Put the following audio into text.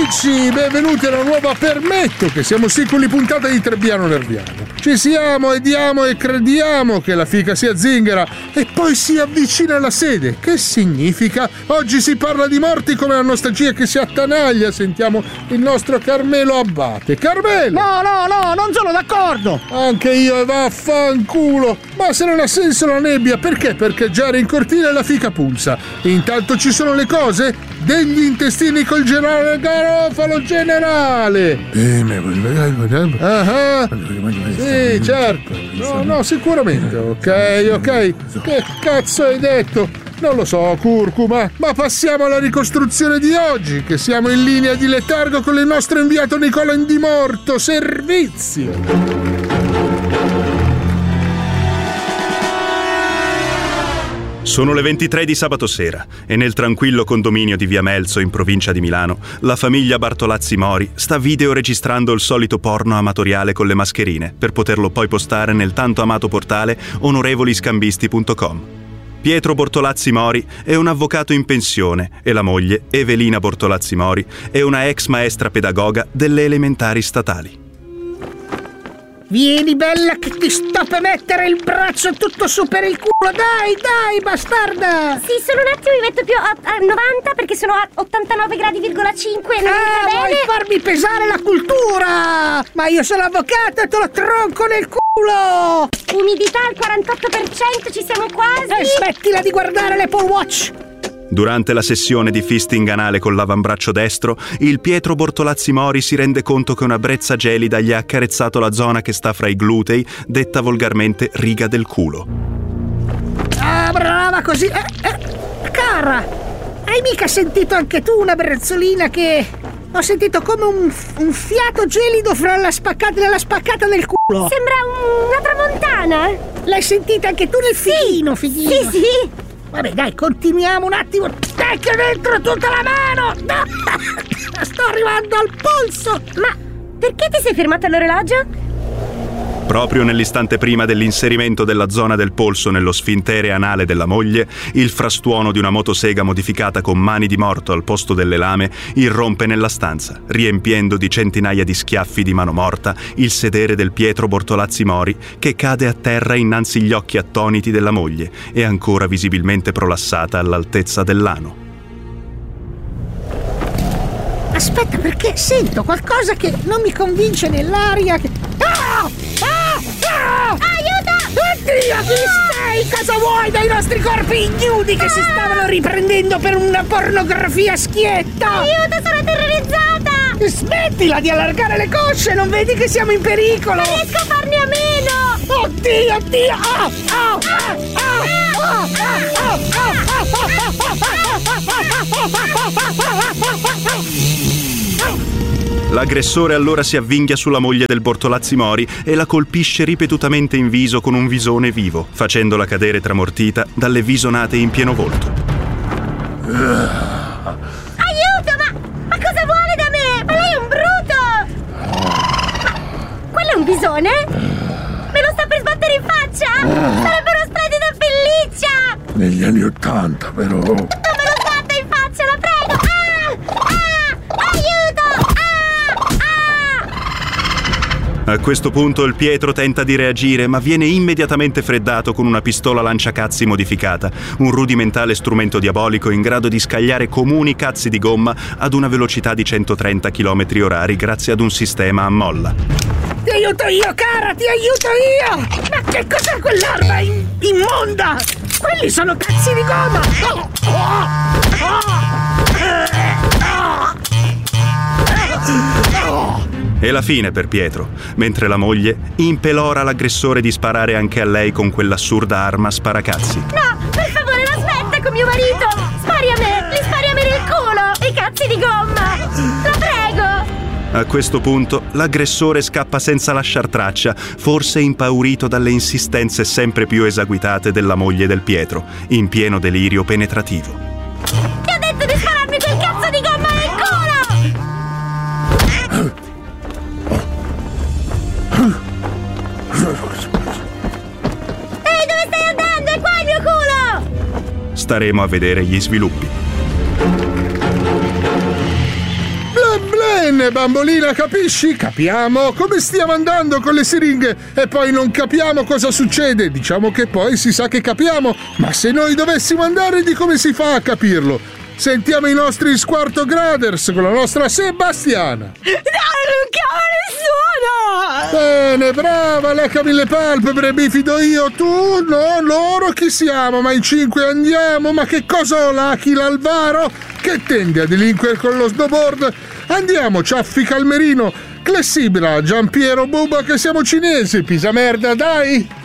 amici, benvenuti alla nuova Permetto, che siamo sicuri puntata di Trebbiano Nerviano. Ci siamo e diamo e crediamo che la fica sia zingara e poi si avvicina alla sede. Che significa? Oggi si parla di morti come la nostalgia che si attanaglia. Sentiamo il nostro Carmelo Abate. Carmelo! No, non sono d'accordo! Anche io, vaffanculo! Ma se non ha senso la nebbia, perché? Perché già in cortina la fica pulsa. Intanto ci sono le cose degli intestini col generale Garofalo generale. Sì, certo. No, sicuramente. Ok. Che cazzo hai detto? Non lo so, curcuma. Ma passiamo alla ricostruzione di oggi, che siamo in linea di letargo con il nostro inviato Nicola Indimorto. Servizio. Sono le 23 di sabato sera e nel tranquillo condominio di Via Melzo in provincia di Milano la famiglia Bartolazzi Mori sta videoregistrando il solito porno amatoriale con le mascherine per poterlo poi postare nel tanto amato portale onorevoliscambisti.com. Pietro Bortolazzi Mori è un avvocato in pensione e la moglie, Evelina Bortolazzi Mori, è una ex maestra pedagoga delle elementari statali. Vieni bella che ti sto per mettere il braccio tutto su per il culo. Dai, bastarda. Sì, solo un attimo mi metto più a 90 perché sono a 89,5 gradi. Vuoi farmi pesare la cultura? Ma io sono avvocato e te lo tronco nel culo. Umidità al 48%, ci siamo quasi. E smettila di guardare l'Apple Watch. Durante la sessione di fisting anale con l'avambraccio destro, il Pietro Bortolazzi Mori si rende conto che una brezza gelida gli ha accarezzato la zona che sta fra i glutei, detta volgarmente riga del culo. Ah, brava così. Cara, hai mica sentito anche tu una brezzolina che... Ho sentito come un fiato gelido fra la spaccata del culo. Sembra una tramontana. L'hai sentita anche tu nel fighino? Sì. Vabbè, dai, continuiamo un attimo. Tecchio dentro tutta la mano! Sto arrivando al polso! Ma perché ti sei fermato all'orologio? Proprio nell'istante prima dell'inserimento della zona del polso nello sfintere anale della moglie, il frastuono di una motosega modificata con mani di morto al posto delle lame irrompe nella stanza, riempiendo di centinaia di schiaffi di mano morta il sedere del Pietro Bortolazzi Mori, che cade a terra innanzi gli occhi attoniti della moglie e ancora visibilmente prolassata all'altezza dell'ano. Aspetta, perché sento qualcosa che non mi convince nell'aria. Aiuto! Oddio, chi sei? Cosa vuoi dai nostri corpi ignudi che si stavano riprendendo per una pornografia schietta? Aiuto, sono terrorizzata! Smettila di allargare le cosce, non vedi che siamo in pericolo? Non riesco a farne a meno! Oddio! L'aggressore allora si avvinghia sulla moglie del Bortolazzi Mori e la colpisce ripetutamente in viso con un visone vivo, facendola cadere tramortita dalle visonate in pieno volto. Aiuto, ma cosa vuole da me? Ma lei è un bruto! Ma quello è un visone? Me lo sta per sbattere in faccia? Sarebbe una splendida pelliccia! Negli anni '80, però. Non me lo sbatta in faccia, la prego! Aiuto! A questo punto il Pietro tenta di reagire, ma viene immediatamente freddato con una pistola lanciacazzi modificata, un rudimentale strumento diabolico in grado di scagliare comuni cazzi di gomma ad una velocità di 130 km/h grazie ad un sistema a molla. Ti aiuto io, cara, ti aiuto io! Ma che cos'è quell'arma immonda? Quelli sono cazzi di gomma! E la fine per Pietro, mentre la moglie implora l'aggressore di sparare anche a lei con quell'assurda arma sparacazzi. No, per favore, la smetta con mio marito! Spari a me! Li spari a me nel culo! I cazzi di gomma! La prego! A questo punto l'aggressore scappa senza lasciar traccia, forse impaurito dalle insistenze sempre più esaguitate della moglie del Pietro, in pieno delirio penetrativo. Ti ho detto di spararmi quel cazzo di gomma nel culo! Ehi, dove stai andando? È qua il mio culo! Staremo a vedere gli sviluppi. Bla bla Bene, bambolina, capisci? Capiamo come stiamo andando con le siringhe e poi non capiamo cosa succede. Diciamo che poi si sa che capiamo, ma se noi dovessimo andare, di come si fa a capirlo? Sentiamo i nostri Squarto Graders con la nostra Sebastiana. No, non chiama nessuno! Bene, brava, leccami le palpebre, mi fido io, tu, no, loro chi siamo? Ma in 5 andiamo, ma che cosa ho l'Aki l'Alvaro? Che tende a delinquere con lo snowboard? Andiamo, Ciaffi Calmerino, Clessibra, Giampiero Buba che siamo cinesi, pisa merda, dai!